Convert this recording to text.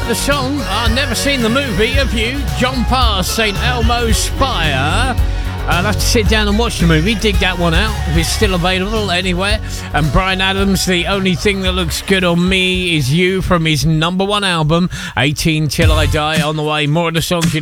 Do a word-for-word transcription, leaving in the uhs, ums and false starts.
The song, I've never seen the movie, have you? John Parr, Saint Elmo's Spire. I'll have to sit down and watch the movie, dig that one out, if it's still available anywhere. And Bryan Adams, The Only Thing That Looks Good on Me Is You, from his number one album, eighteen Till I Die. On the way, more of the songs you